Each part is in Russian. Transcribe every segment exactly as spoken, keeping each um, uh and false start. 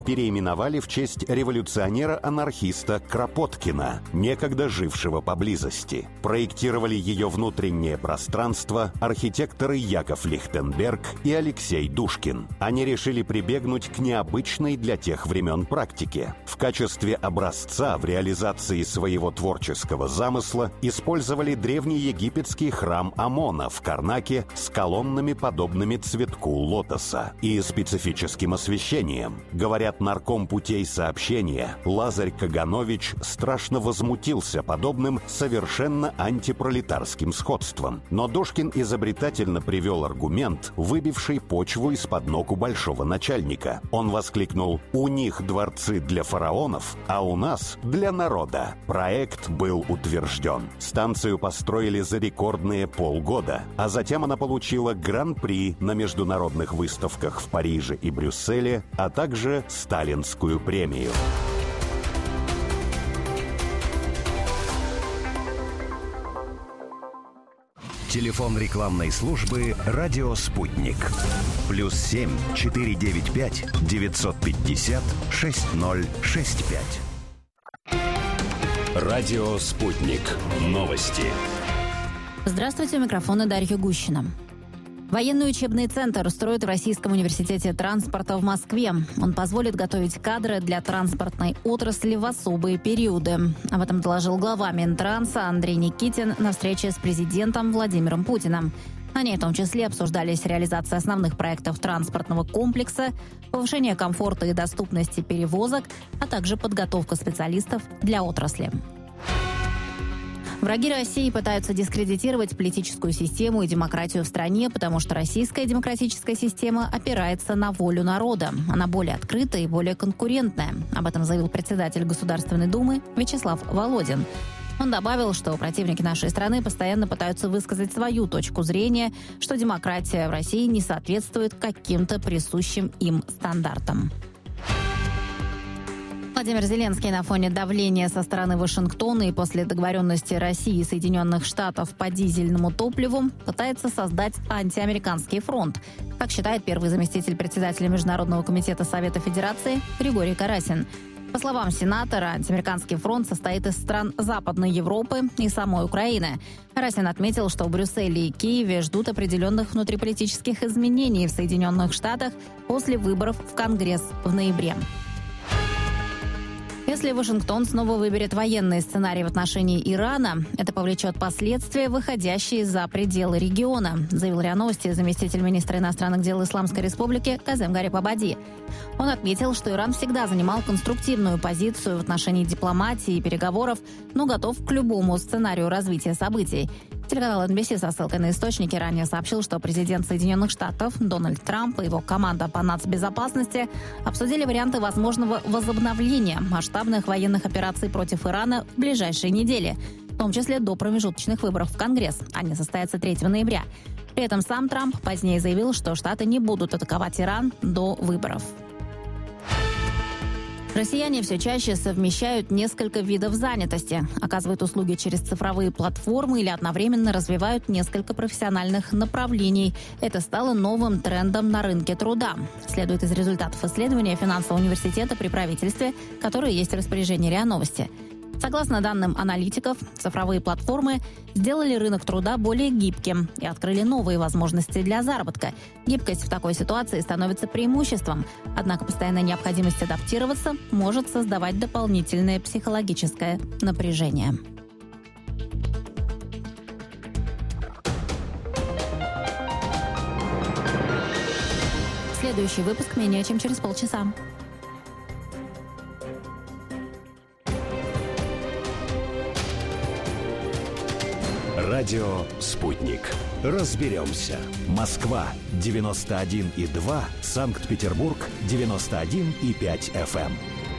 переименовали в честь революционера-анархиста Кропоткина, некогда жившего поблизости. Проектировали ее внутреннее пространство архитекторы Яков Лихтенберг и Алексей Душкин. Они решили прибегнуть к необычной для тех времен практике. В качестве образца в реализации своего творческого замысла использовали древнеегипетский храм Амона в Карнаке с колоннами, подобными цветку лотоса, и специфическим освещением. Говорят, нарком путей сообщения Лазарь Каганович страшно возмутился подобным совершенно антипролетарским сходством. Но Душкин изобретательно привел аргумент, выбивший почву из-под ног у большого начальника. Он воскликнул: «У них дворцы для фараонов, а у нас для народа». Проект был утвержден. Станцию построили за рекордные полгода, а затем она получила гран-при на международных выставках в Париже и Брюсселе, а также Сталинскую премию. Телефон рекламной службы «Радио Спутник». Плюс семь четыре девять пять девятьсот пятьдесят шесть ноль шесть пять. Радио Спутник. Новости. Здравствуйте, у микрофона Дарья Гущина. Военный учебный центр строят в Российском университете транспорта в Москве. Он позволит готовить кадры для транспортной отрасли в особые периоды. Об этом доложил глава Минтранса Андрей Никитин на встрече с президентом Владимиром Путиным. На ней в том числе обсуждались реализация основных проектов транспортного комплекса, повышение комфорта и доступности перевозок, а также подготовка специалистов для отрасли. Враги России пытаются дискредитировать политическую систему и демократию в стране, потому что российская демократическая система опирается на волю народа. Она более открытая и более конкурентная. Об этом заявил председатель Государственной Думы Вячеслав Володин. Он добавил, что противники нашей страны постоянно пытаются высказать свою точку зрения, что демократия в России не соответствует каким-то присущим им стандартам. Владимир Зеленский на фоне давления со стороны Вашингтона и после договоренности России и Соединенных Штатов по дизельному топливу пытается создать антиамериканский фронт, как считает первый заместитель председателя Международного комитета Совета Федерации Григорий Карасин. По словам сенатора, антиамериканский фронт состоит из стран Западной Европы и самой Украины. Карасин отметил, что в Брюсселе и Киеве ждут определенных внутриполитических изменений в Соединенных Штатах после выборов в Конгресс в ноябре. Если Вашингтон снова выберет военный сценарий в отношении Ирана, это повлечет последствия, выходящие за пределы региона, заявил РИА Новости заместитель министра иностранных дел Исламской Республики Казем Гариб-Абади. Он отметил, что Иран всегда занимал конструктивную позицию в отношении дипломатии и переговоров, но готов к любому сценарию развития событий. Телеканал эн би си со ссылкой на источники ранее сообщил, что президент Соединенных Штатов Дональд Трамп и его команда по нацбезопасности обсудили варианты возможного возобновления масштабных военных операций против Ирана в ближайшие недели, в том числе до промежуточных выборов в Конгресс. Они состоятся третьего ноября. При этом сам Трамп позднее заявил, что Штаты не будут атаковать Иран до выборов. Россияне все чаще совмещают несколько видов занятости, оказывают услуги через цифровые платформы или одновременно развивают несколько профессиональных направлений. Это стало новым трендом на рынке труда. Следует из результатов исследования финансового университета при правительстве, которое есть в распоряжении РИА Новости. Согласно данным аналитиков, цифровые платформы сделали рынок труда более гибким и открыли новые возможности для заработка. Гибкость в такой ситуации становится преимуществом, однако постоянная необходимость адаптироваться может создавать дополнительное психологическое напряжение. Следующий выпуск менее чем через полчаса. Радио «Спутник». Разберемся. Москва девяносто один и два, Санкт-Петербург девяносто один и пять эф эм.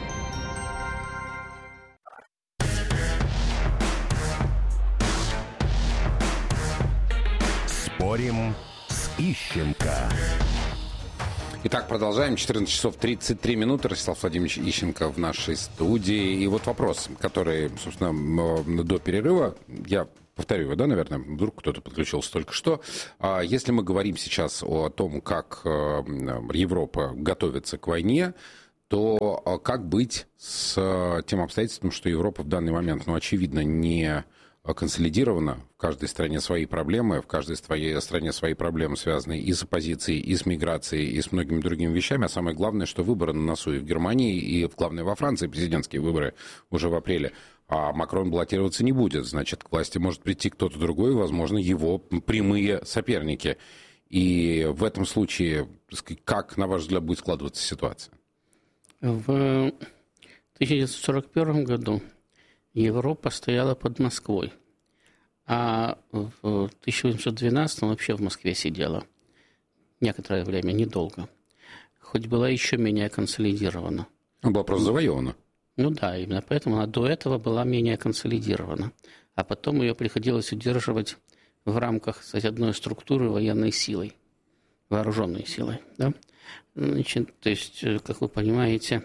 Спорим с Ищенко. Итак, продолжаем. четырнадцать часов тридцать три минуты. Ростислав Владимирович Ищенко в нашей студии. И вот вопрос, который, собственно, до перерыва, я повторю его, да, наверное, вдруг кто-то подключился только что. Если мы говорим сейчас о том, как Европа готовится к войне, то как быть с тем обстоятельством, что Европа в данный момент, ну, очевидно, не консолидирована, в каждой стране свои проблемы, в каждой стране свои проблемы, связанные и с оппозицией, и с миграцией, и с многими другими вещами, а самое главное, что выборы на носу и в Германии, и, главное, во Франции, президентские выборы уже в апреле, а Макрон баллотироваться не будет, значит, к власти может прийти кто-то другой, возможно, его прямые соперники. И в этом случае, как, на ваш взгляд, будет складываться ситуация? В тысяча девятьсот сорок первом году Европа стояла под Москвой, а в тысяча восемьсот двенадцатом вообще в Москве сидела некоторое время, недолго, хоть была еще менее консолидирована. Она была просто завоевана. Ну да, именно поэтому она до этого была менее консолидирована, а потом ее приходилось удерживать в рамках, кстати, одной структуры военной силой, вооруженной силой, да? Значит, то есть, как вы понимаете,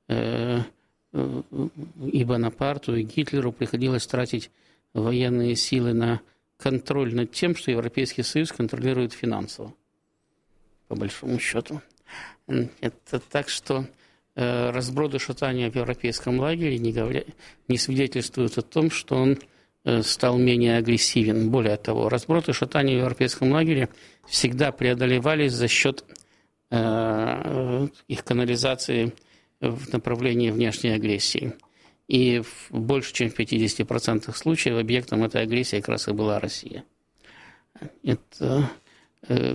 и Бонапарту, и Гитлеру приходилось тратить военные силы на контроль над тем, что Европейский Союз контролирует финансово, по большому счету. Это так, что разброды шатания в европейском лагере не, говоря, не свидетельствуют о том, что он стал менее агрессивен. Более того, разброды шатания в европейском лагере всегда преодолевались за счет э, их канализации в направлении внешней агрессии. И в больше чем в пятидесяти процентах случаев объектом этой агрессии как раз и была Россия. Это, э,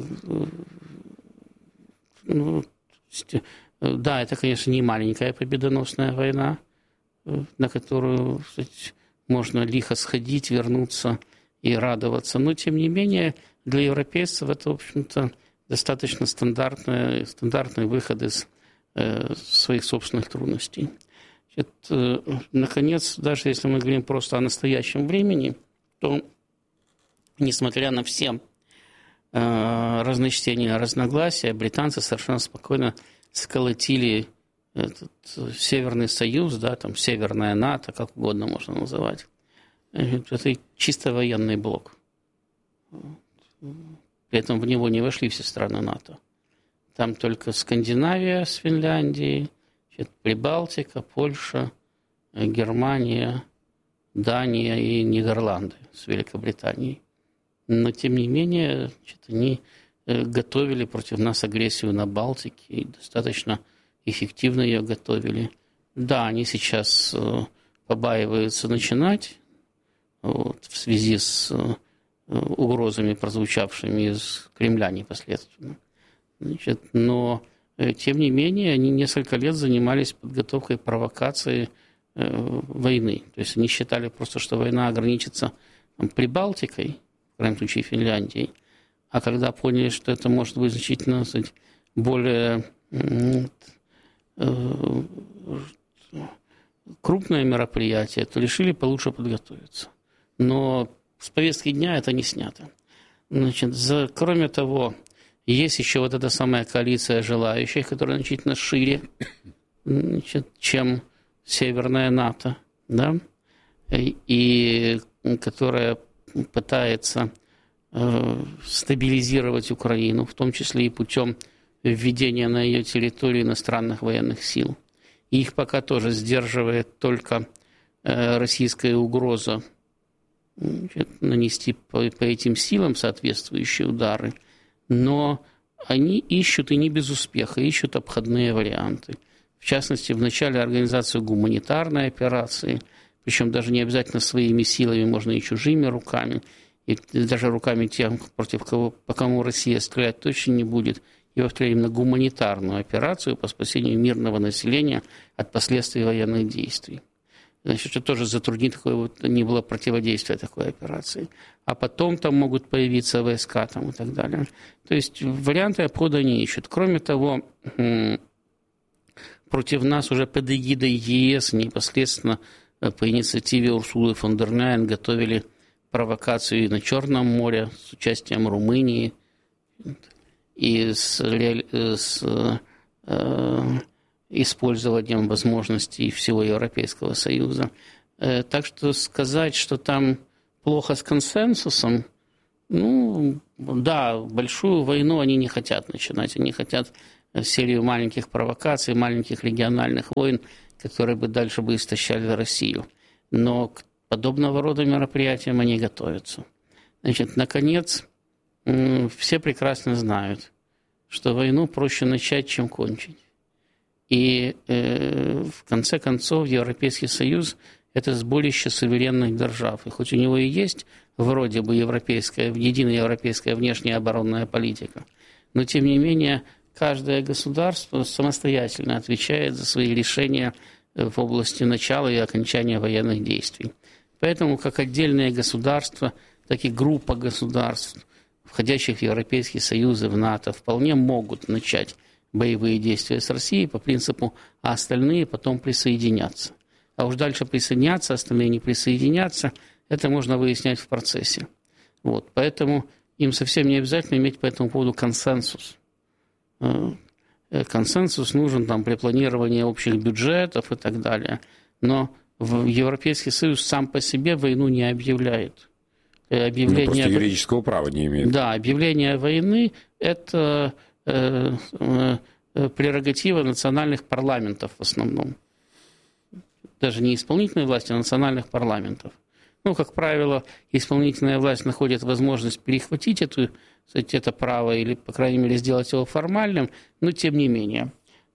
ну, да, это, конечно, не маленькая победоносная война, на которую, кстати, можно лихо сходить, вернуться и радоваться. Но, тем не менее, для европейцев это, в общем-то, достаточно стандартный, стандартный выход из э, своих собственных трудностей. Значит, э, наконец, даже если мы говорим просто о настоящем времени, то, несмотря на все э, разночтения, разногласия, британцы совершенно спокойно сколотили этот Северный Союз, да, там Северная НАТО, как угодно можно называть. Это чисто военный блок. При этом в него не вошли все страны НАТО. Там только Скандинавия с Финляндией, Прибалтика, Польша, Германия, Дания и Нидерланды с Великобританией. Но, тем не менее, они готовили против нас агрессию на Балтике и достаточно эффективно ее готовили. Да, они сейчас э, побаиваются начинать вот, в связи с э, угрозами, прозвучавшими из Кремля непосредственно. Значит, но, э, тем не менее, они несколько лет занимались подготовкой провокации э, войны. То есть они считали просто, что война ограничится там, Прибалтикой, в крайнем случае Финляндией, а когда поняли, что это может быть значительно, сказать, более э, крупное мероприятие, то решили получше подготовиться. Но с повестки дня это не снято. Значит, за, кроме того, есть еще вот эта самая коалиция желающих, которая значительно шире, значит, чем Северная НАТО, да? и, и которая пытается э, стабилизировать Украину, в том числе и путем введения на ее территории иностранных военных сил. И их пока тоже сдерживает только э, российская угроза, значит, нанести по, по этим силам соответствующие удары. Но они ищут, и не без успеха, ищут обходные варианты. В частности, в начале организацию гуманитарной операции, причем даже не обязательно своими силами, можно и чужими руками, и даже руками тех, против кого, по кому Россия стрелять точно не будет, и во-вторых, именно гуманитарную операцию по спасению мирного населения от последствий военных действий. Значит, это тоже затруднит такое вот, не было противодействия такой операции. А потом там могут появиться войска там, и так далее. То есть варианты обхода они ищут. Кроме того, против нас уже под эгидой ЕС непосредственно по инициативе Урсулы фон дер Ляйен готовили провокацию на Черном море с участием Румынии и с, с э, использованием возможностей всего Европейского Союза. Э, так что сказать, что там плохо с консенсусом, ну, да, большую войну они не хотят начинать. Они хотят серию маленьких провокаций, маленьких региональных войн, которые бы дальше бы истощали Россию. Но к подобного рода мероприятиям они готовятся. Значит, наконец, все прекрасно знают, что войну проще начать, чем кончить. И э, в конце концов Европейский Союз – это сборище суверенных держав. И хоть у него и есть вроде бы европейская, единая европейская внешняя оборонная политика, но тем не менее каждое государство самостоятельно отвечает за свои решения в области начала и окончания военных действий. Поэтому как отдельное государство, так и группа государств, входящих в Европейский Союз и в НАТО, вполне могут начать боевые действия с Россией по принципу, а остальные потом присоединятся. А уж дальше присоединяться, остальные не присоединятся, это можно выяснять в процессе. Вот. Поэтому им совсем не обязательно иметь по этому поводу консенсус. Консенсус нужен там, при планировании общих бюджетов и так далее. Но Европейский Союз сам по себе войну не объявляет. Объявление... Ну, просто юридического права не имеет. Да, объявление войны – это э, э, прерогатива национальных парламентов в основном. Даже не исполнительной власти, а национальных парламентов. Ну, как правило, исполнительная власть находит возможность перехватить эту, кстати, это право или, по крайней мере, сделать его формальным, но тем не менее.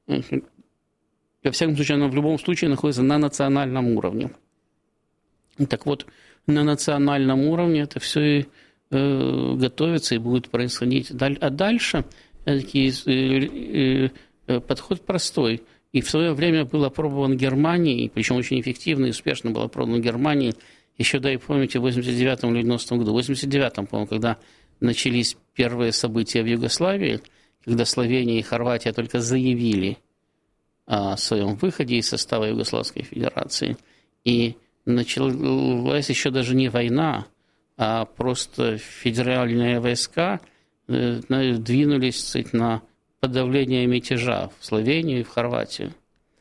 Во всяком случае, оно в любом случае находится на национальном уровне. Так вот, на национальном уровне это все и э, готовится и будет происходить. А дальше такие, э, э, подход простой. И в свое время был опробован Германией, причем очень эффективно и успешно был опробован Германией, еще, дай помните, в восемьдесят девятом или девяностом году. В восемьдесят девятом, по-моему, когда начались первые события в Югославии, когда Словения и Хорватия только заявили о своем выходе из состава Югославской Федерации. И началась еще даже не война, а просто федеральные войска двинулись, кстати, на подавление мятежа в Словению и в Хорватию.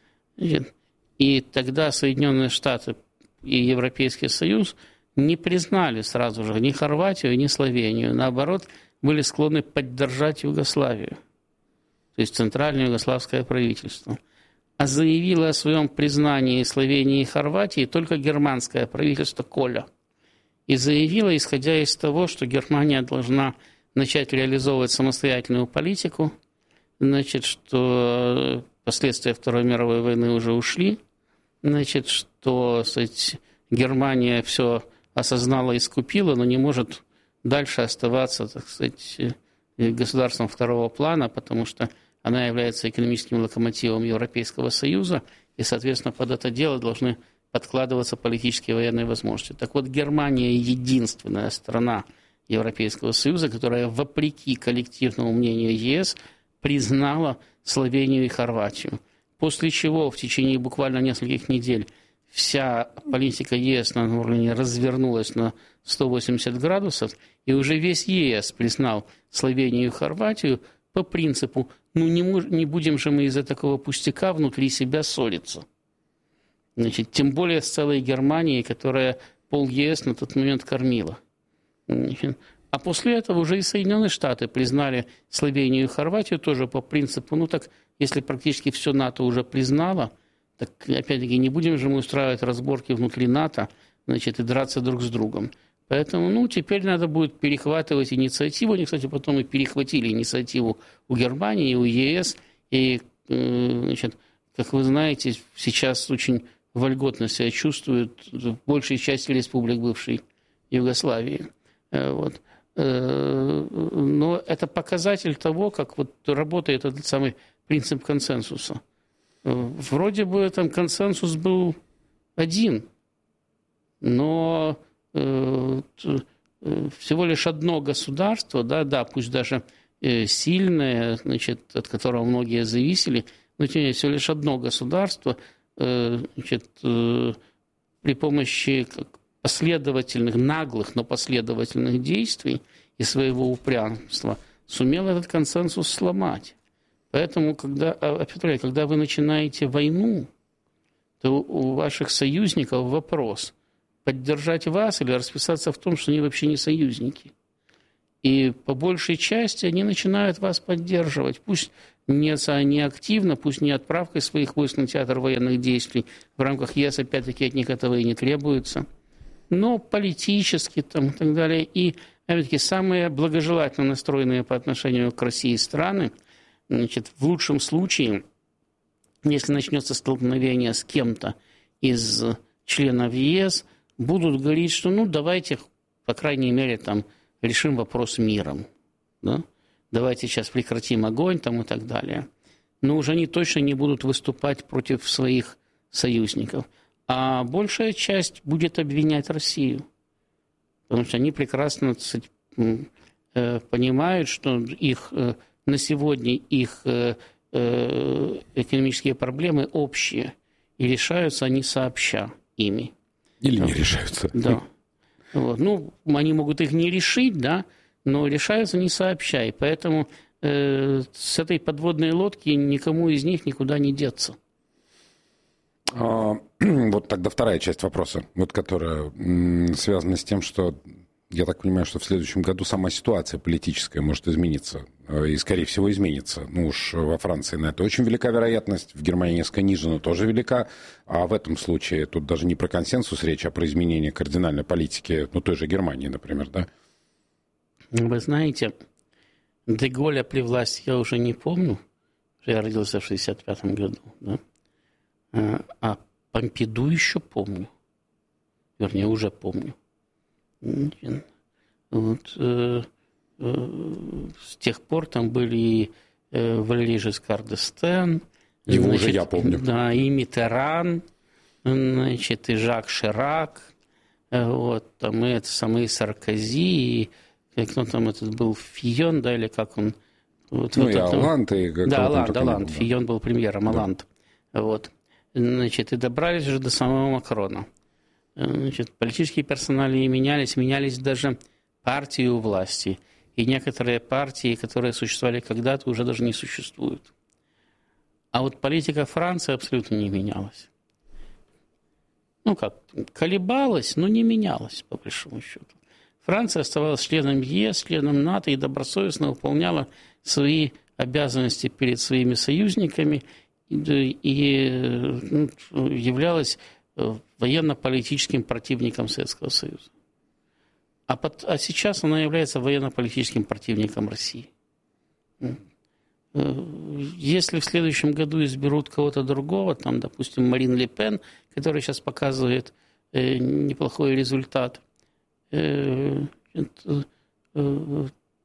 И тогда Соединенные Штаты и Европейский Союз не признали сразу же ни Хорватию, ни Словению. Наоборот, были склонны поддержать Югославию, то есть Центральное югославское правительство. А заявило о своем признании Словении и Хорватии только германское правительство Коля. И заявило, исходя из того, что Германия должна начать реализовывать самостоятельную политику, значит, что последствия Второй мировой войны уже ушли, значит, что, кстати, Германия все осознала и скупила, но не может дальше оставаться, так сказать, государством второго плана, потому что она является экономическим локомотивом Европейского Союза, и, соответственно, под это дело должны подкладываться политические и военные возможности. Так вот, Германия единственная страна Европейского Союза, которая, вопреки коллективному мнению ЕС, признала Словению и Хорватию. После чего в течение буквально нескольких недель вся политика ЕС на уровне развернулась на сто восемьдесят градусов, и уже весь ЕС признал Словению и Хорватию по принципу, ну не, мож, не будем же мы из-за такого пустяка внутри себя ссориться. Значит, тем более с целой Германией, которая пол ЕС на тот момент кормила. Значит, а после этого уже и Соединенные Штаты признали Словению и Хорватию тоже по принципу, ну так, если практически все НАТО уже признало, так опять-таки не будем же мы устраивать разборки внутри НАТО, значит, и драться друг с другом. Поэтому, ну, теперь надо будет перехватывать инициативу. Они, кстати, потом и перехватили инициативу у Германии, у ЕС. И, значит, как вы знаете, сейчас очень вольготно себя чувствуют большей части республик бывшей Югославии. Вот. Но это показатель того, как вот работает этот самый принцип консенсуса. Вроде бы там консенсус был один, но всего лишь одно государство, да, да, пусть даже сильное, значит, от которого многие зависели, но тем не менее всего лишь одно государство, значит, при помощи последовательных, наглых, но последовательных действий и своего упрямства сумел этот консенсус сломать. Поэтому, когда, когда вы начинаете войну, то у ваших союзников вопрос – поддержать вас или расписаться в том, что они вообще не союзники. И по большей части они начинают вас поддерживать. Пусть не, не активно, пусть не отправкой своих войск на театр военных действий. В рамках ЕС, опять-таки, от них этого и не требуется. Но политически там, и так далее. И, опять-таки, самые благожелательно настроенные по отношению к России страны, значит, в лучшем случае, если начнется столкновение с кем-то из членов ЕС, будут говорить, что ну давайте, по крайней мере, там, решим вопрос миром. Да? Давайте сейчас прекратим огонь там, и так далее. Но уже они точно не будут выступать против своих союзников. А большая часть будет обвинять Россию. Потому что они прекрасно, кстати, понимают, что их, на сегодня их экономические проблемы общие. И решаются они сообща ими. Или не решаются. Да. Вот. Ну, они могут их не решить, да, но решаются не сообща. И поэтому э, с этой подводной лодки никому из них никуда не деться. А, вот тогда вторая часть вопроса, вот, которая м, связана с тем, что я так понимаю, что в следующем году сама ситуация политическая может измениться. И, скорее всего, изменится. Ну уж во Франции на это очень велика вероятность, в Германии несколько ниже, но тоже велика. А в этом случае тут даже не про консенсус речь, а про изменение кардинальной политики, ну, той же Германии, например, да? Вы знаете, де-Голля при власти я уже не помню. Я родился в шестьдесят пятом году, да? А Помпиду еще помню. Вернее, уже помню. Вот, э, э, с тех пор там были и э, Валерий Жескар д'Эстен. Его значит, уже я помню. Да, и Миттеран, значит, и Жак Ширак, вот, там, и это самый Саркози, и кто там этот был, Фион, да, или как он? Вот, ну, вот и это, Оланд, и... Да, Оланд, Оланд, да. Фион был премьером, да. Оланд. Вот, значит, и добрались уже до самого Макрона. Значит, политические персоналии менялись, менялись даже партии у власти. И некоторые партии, которые существовали когда-то, уже даже не существуют. А вот политика Франции абсолютно не менялась. Ну как, колебалась, но не менялась, по большому счету. Франция оставалась членом ЕС, членом НАТО и добросовестно выполняла свои обязанности перед своими союзниками и, и ну, являлась военно-политическим противником Советского Союза. А, под, а сейчас она является военно-политическим противником России. Если в следующем году изберут кого-то другого, там, допустим, Марин Ле Пен, которая сейчас показывает э, неплохой результат, э, э, э,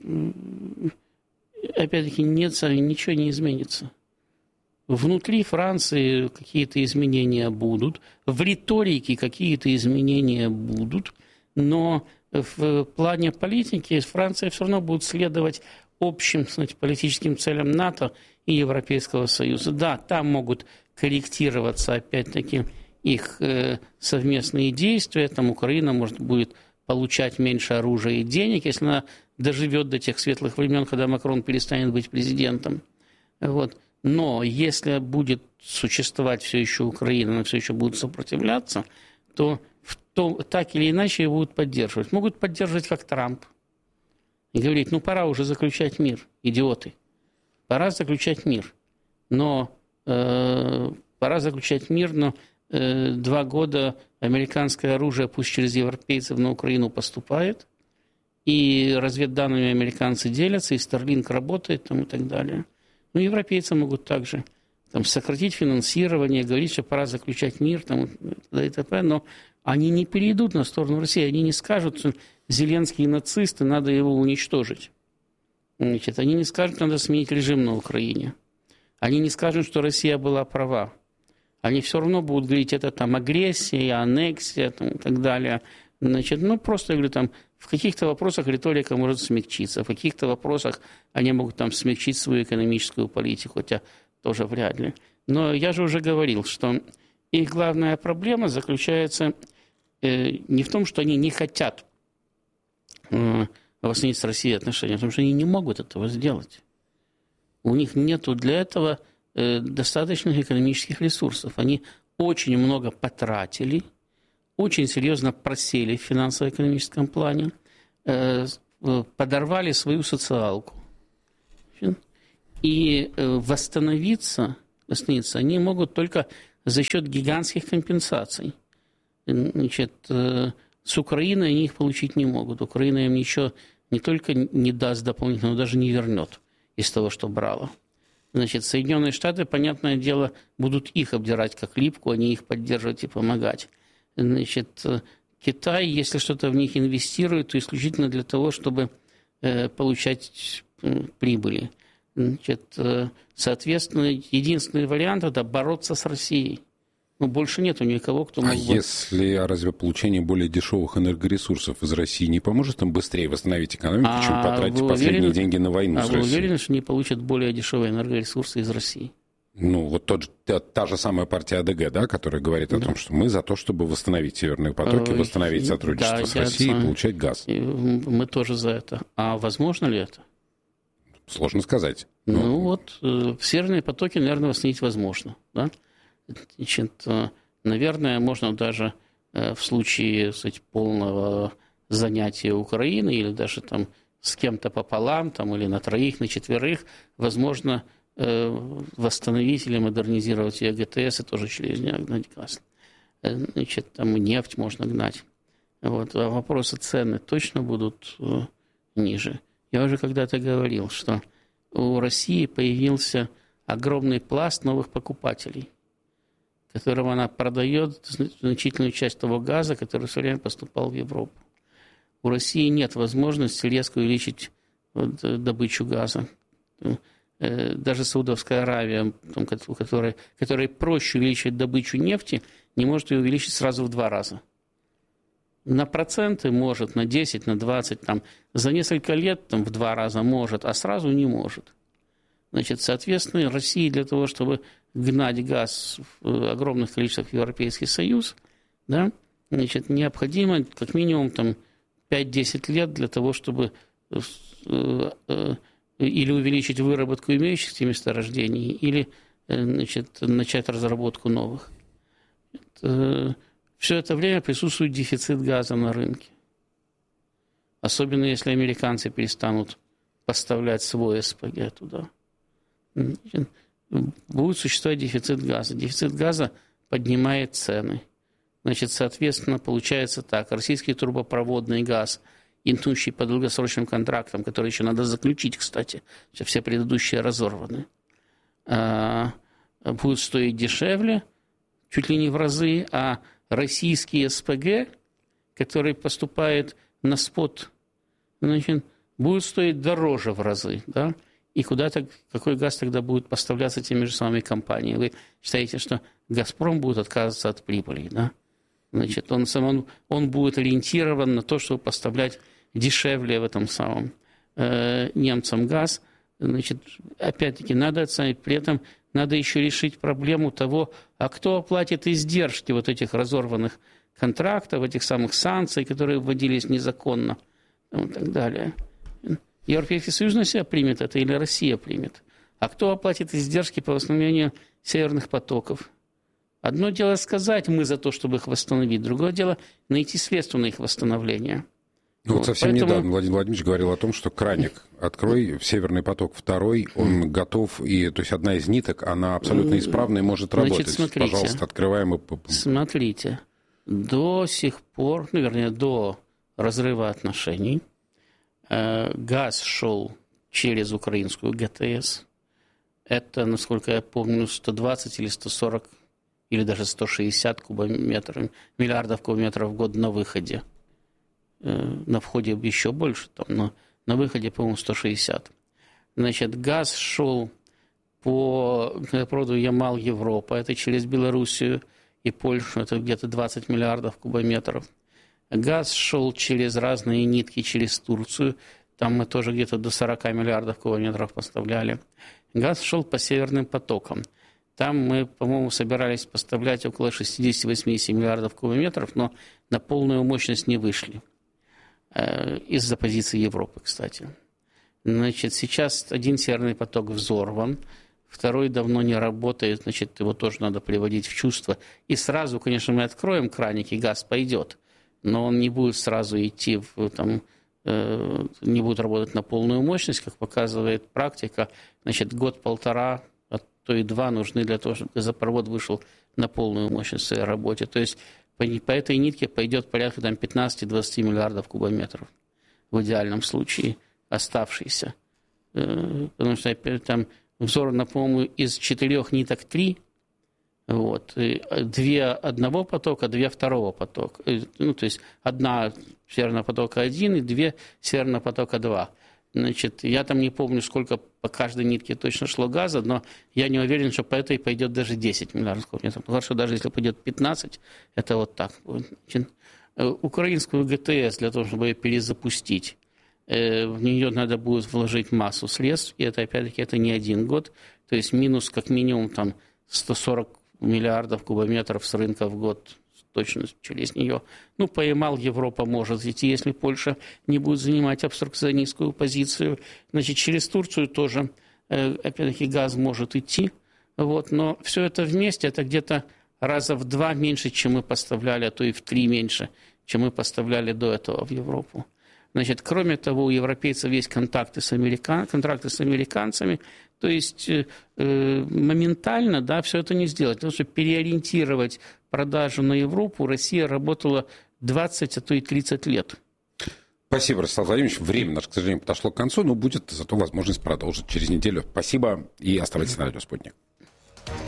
опять-таки нет, ничего не изменится. Внутри Франции какие-то изменения будут, в риторике какие-то изменения будут, но в плане политики Франция все равно будет следовать общим, знаете, политическим целям НАТО и Европейского Союза. Да, там могут корректироваться, опять-таки, их э, совместные действия. Там Украина, может, будет получать меньше оружия и денег, если она доживет до тех светлых времен, когда Макрон перестанет быть президентом. Вот. Но если будет существовать все еще Украина, она все еще будет сопротивляться, то, то так или иначе ее будут поддерживать. Могут поддерживать, как Трамп. И говорить, ну пора уже заключать мир, идиоты. Пора заключать мир. Но э, пора заключать мир, но э, два года американское оружие, пусть через европейцев, на Украину поступает. И разведданными американцы делятся, и Starlink работает там, и так далее. Ну, европейцы могут также там, сократить финансирование, говорить, что пора заключать мир, там, и т.п., но они не перейдут на сторону России, они не скажут, что Зеленский нацисты, надо его уничтожить. Значит, они не скажут, что надо сменить режим на Украине. Они не скажут, что Россия была права. Они все равно будут говорить, это там агрессия, аннексия там, и так далее. Значит, ну, просто, я говорю, там, в каких-то вопросах риторика может смягчиться, в каких-то вопросах они могут там смягчить свою экономическую политику, хотя тоже вряд ли. Но я же уже говорил, что их главная проблема заключается э, не в том, что они не хотят э, восстановить с Россией отношения, а в том, что они не могут этого сделать. У них нет для этого э, достаточных экономических ресурсов. Они очень много потратили, очень серьезно просели в финансово-экономическом плане. подорвали свою социалку. И восстановиться, восстановиться они могут только за счет гигантских компенсаций. Значит, с Украиной они их получить не могут. Украина им ничего не только не даст дополнительно, но даже не вернет из того, что брала. Значит, Соединенные Штаты, понятное дело, будут их обдирать как липку, они их поддерживать и помогать. Значит, Китай, если что-то в них инвестирует, то исключительно для того, чтобы э, получать э, прибыли. Значит, э, соответственно, единственный вариант – это бороться с Россией. Но больше нет у никого, кто мог а бы... если разве получение более дешевых энергоресурсов из России не поможет им быстрее восстановить экономику, а чем потратить последние уверены, деньги на войну а с вы Россией? уверены, что они получат более дешевые энергоресурсы из России? Ну, вот тот, та, та же самая партия АДГ, да, которая говорит о да. том, что мы за то, чтобы восстановить северные потоки, Ой, восстановить сотрудничество да, с Россией и получать газ. Мы тоже за это. А возможно ли это? Сложно сказать. Ну, ну вот, э, северные потоки, наверное, восстановить возможно, да? Значит, наверное, можно даже в случае, кстати, полного занятия Украины или даже там с кем-то пополам, там, или на троих, на четверых, возможно, восстановить или модернизировать ее ГТС и тоже через нее гнать газ. Значит, там нефть можно гнать. Вот. А вопросы цены точно будут ниже. Я уже когда-то говорил, что у России появился огромный пласт новых покупателей, которым она продает значительную часть того газа, который все время поступал в Европу. У России нет возможности резко увеличить вот, добычу газа. Даже Саудовская Аравия, у которой, которой проще увеличить добычу нефти, не может ее увеличить сразу в два раза. На проценты может, на десять, на двадцать, там, за несколько лет там, в два раза может, а сразу не может. Значит, соответственно, России для того, чтобы гнать газ в огромных количествах в Европейский Союз, да, значит, необходимо как минимум там, пять-десять лет для того, чтобы или увеличить выработку имеющихся месторождений, или значит, начать разработку новых. Все это время присутствует дефицит газа на рынке. Особенно если американцы перестанут поставлять свой СПГ туда. Будет существовать дефицит газа. Дефицит газа поднимает цены. Значит, соответственно, получается так. Российский трубопроводный газ, идущий по долгосрочным контрактам, которые еще надо заключить, кстати, все предыдущие разорваны, будет стоить дешевле, чуть ли не в разы, а российский СПГ, который поступает на спот, значит, будет стоить дороже в разы, да? И куда-то, какой газ тогда будет поставляться теми же самыми компаниями? Вы считаете, что «Газпром» будет отказываться от прибыли, да? Значит, он, сам, он, он будет ориентирован на то, чтобы поставлять дешевле в этом самом э, немцам газ. Значит, опять-таки, надо оценить, при этом надо еще решить проблему того, а кто оплатит издержки вот этих разорванных контрактов, этих самых санкций, которые вводились незаконно, и так далее. Европейский Союз на себя примет это или Россия примет? А кто оплатит издержки по восстановлению северных потоков? Одно дело сказать, мы за то, чтобы их восстановить, другое дело найти средства на их восстановление. Ну, вот, вот совсем поэтому... недавно Владимир Владимирович говорил о том, что краник открой, Северный поток второй, он готов, и то есть одна из ниток, она абсолютно исправна и может работать. Значит, смотрите, пожалуйста, открываем и... Смотрите, до сих пор, ну, вернее, до разрыва отношений, газ шел через украинскую ГТС. Это, насколько я помню, сто двадцать или сто сорок, или даже сто шестьдесят кубометров, миллиардов кубометров в год на выходе. На входе еще больше, там, но на выходе, по-моему, сто шестьдесят. Значит, газ шел по газопроводу Ямал-Европа, это через Белоруссию и Польшу, это где-то двадцать миллиардов кубометров. Газ шел через разные нитки, через Турцию. Там мы тоже где-то до сорок миллиардов кубометров поставляли. Газ шел по северным потокам. Там мы, по-моему, собирались поставлять около шестьдесят-восемьдесят миллиардов кубометров, но на полную мощность не вышли. Из-за позиции Европы, кстати. Значит, сейчас один северный поток взорван, второй давно не работает, значит, его тоже надо приводить в чувство. И сразу, конечно, мы откроем краник, и газ пойдет. Но он не будет сразу идти в, там, не будут работать на полную мощность, как показывает практика, значит, год-полтора, а то и два нужны для того, чтобы газопровод вышел на полную мощность в своей работе. То есть по, по этой нитке пойдет порядка там, пятнадцать-двадцать миллиардов кубометров в идеальном случае оставшиеся. Потому что там взорвано, по-моему, из четырех ниток три, вот, две одного потока, две второго потока. Ну, то есть одна Северного потока один и две Северного потока два. Значит, я там не помню, сколько по каждой нитке точно шло газа, но я не уверен, что по этой пойдет даже десять миллиардов кубометров. Хорошо, даже если пойдет пятнадцать, это вот так будет. Значит, украинскую ГТС для того, чтобы ее перезапустить, в нее надо будет вложить массу средств, и это, опять-таки, это не один год, то есть минус как минимум там сто сорок миллиардов кубометров с рынка в год точно через нее. Ну, по Ямал Европа может идти, если Польша не будет занимать обструкционистскую позицию. Значит, через Турцию тоже, опять-таки, газ может идти. Вот, но все это вместе, это где-то раза в два меньше, чем мы поставляли, а то и в три меньше, чем мы поставляли до этого в Европу. Значит, кроме того, у европейцев есть контакты с, американ... контракты с американцами, то есть э, моментально, да, все это не сделать. Потому что переориентировать продажу на Европу Россия работала двадцать, а то и тридцать лет. Спасибо, Ростислав Владимирович. Время наше, к сожалению, подошло к концу, но будет зато возможность продолжить через неделю. Спасибо и оставайтесь на радио «Спутник».